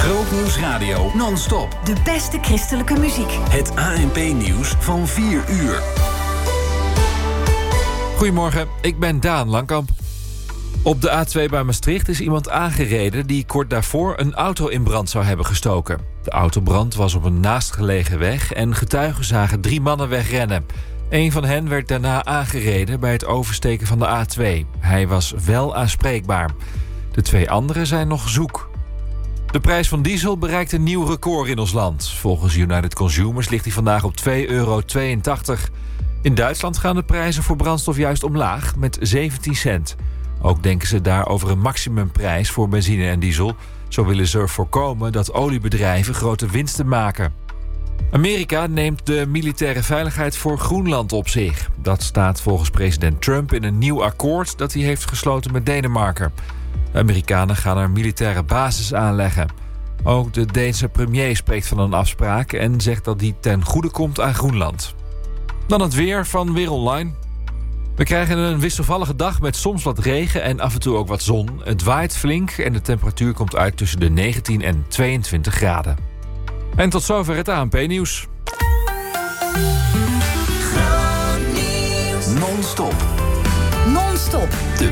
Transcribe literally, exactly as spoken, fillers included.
Grootnieuws Radio non-stop. De beste christelijke muziek. Het A N P-nieuws van vier uur. Goedemorgen, ik ben Daan Langkamp. Op de A twee bij Maastricht is iemand aangereden die kort daarvoor een auto in brand zou hebben gestoken. De autobrand was op een naastgelegen weg en getuigen zagen drie mannen wegrennen. Een van hen werd daarna aangereden bij het oversteken van de A twee. Hij was wel aanspreekbaar. De twee anderen zijn nog zoek. De prijs van diesel bereikt een nieuw record in ons land. Volgens United Consumers ligt hij vandaag op twee euro tweeëntachtig. In Duitsland gaan de prijzen voor brandstof juist omlaag met zeventien cent. Ook denken ze daar over een maximumprijs voor benzine en diesel. Zo willen ze voorkomen dat oliebedrijven grote winsten maken. Amerika neemt de militaire veiligheid voor Groenland op zich. Dat staat volgens president Trump in een nieuw akkoord dat hij heeft gesloten met Denemarken. De Amerikanen gaan er militaire bases aanleggen. Ook de Deense premier spreekt van een afspraak en zegt dat die ten goede komt aan Groenland. Dan het weer van Weer Online. We krijgen een wisselvallige dag met soms wat regen en af en toe ook wat zon. Het waait flink en de temperatuur komt uit tussen de negentien en tweeëntwintig graden. En tot zover het A N P-nieuws. Non-stop. Non-stop. De